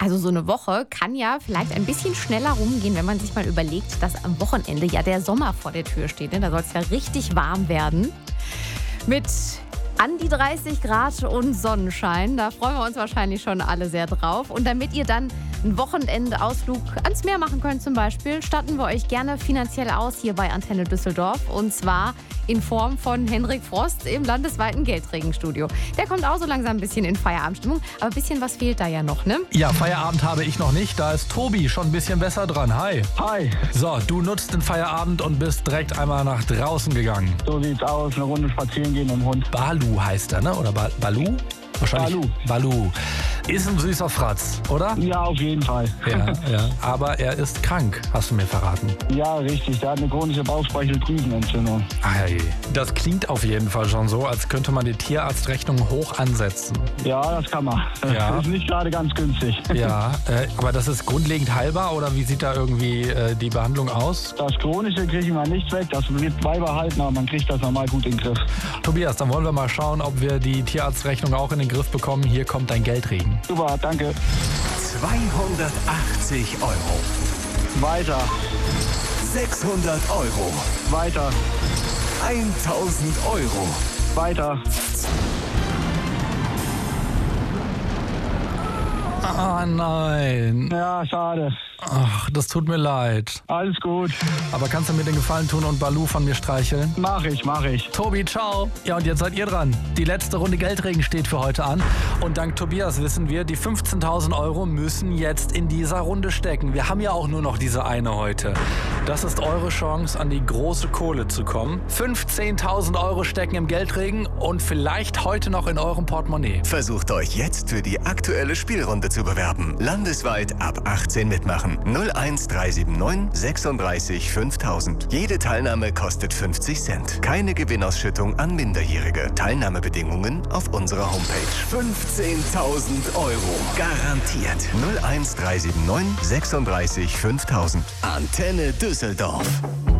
Also so eine Woche kann ja vielleicht ein bisschen schneller rumgehen, wenn man sich mal überlegt, dass am Wochenende ja der Sommer vor der Tür steht. Ne? Da soll es ja richtig warm werden. Mit an die 30 Grad und Sonnenschein. Da freuen wir uns wahrscheinlich schon alle sehr drauf. Und damit ihr dann einen Wochenendausflug ans Meer machen könnt zum Beispiel, statten wir euch gerne finanziell aus hier bei Antenne Düsseldorf. Und zwar in Form von Henrik Frost im landesweiten Geldregenstudio. Der kommt auch so langsam ein bisschen in Feierabendstimmung. Aber ein bisschen was fehlt da ja noch, ne? Ja, Feierabend habe ich noch nicht. Da ist Tobi schon ein bisschen besser dran. Hi. Hi, So, du nutzt den Feierabend und bist direkt einmal nach draußen gegangen. so sieht's aus. Eine Runde spazieren gehen mit dem Hund. Balu heißt er, ne? Oder Balu? Wahrscheinlich. Balu. Ist ein süßer Fratz, oder? Ja, auf jeden Fall. Ja. Aber er ist krank, hast du mir verraten. Ja, richtig. Der hat eine chronische Bauchspeicheldrüsenentzündung. Ei, das klingt auf jeden Fall schon so, als könnte man die Tierarztrechnung hoch ansetzen. Ja, das kann man. Ja. Das ist nicht gerade ganz günstig. Ja, aber das ist grundlegend heilbar oder wie sieht da irgendwie die Behandlung aus? Das Chronische kriegen wir nicht weg. Das wird beibehalten, aber man kriegt das normal gut in den Griff. Tobias, dann wollen wir mal schauen, ob wir die Tierarztrechnung auch in den Griff bekommen. Hier kommt dein Geldregen. Super, danke. 280 Euro, Weiter, 600 Euro, weiter, 1000 Euro. weiter. Ah, nein. Ja, schade. Ach, das tut mir leid. Alles gut. Aber kannst du mir den Gefallen tun und Balu von mir streicheln? Mach ich. Tobi, ciao. Ja, und jetzt seid ihr dran. Die letzte Runde Geldregen steht für heute an. Und dank Tobias wissen wir, die 15.000 Euro müssen jetzt in dieser Runde stecken. Wir haben ja auch nur noch diese eine heute. Das ist eure Chance, an die große Kohle zu kommen. 15.000 Euro stecken im Geldregen und vielleicht heute noch in eurem Portemonnaie. Versucht euch jetzt für die aktuelle Spielrunde zu bewerben. Landesweit ab 18 mitmachen. 01379 36 5000. Jede Teilnahme kostet 50 Cent. Keine Gewinnausschüttung an Minderjährige. Teilnahmebedingungen auf unserer Homepage. 15.000 Euro. Garantiert. 01379 36 5000. Antenne Düsseldorf.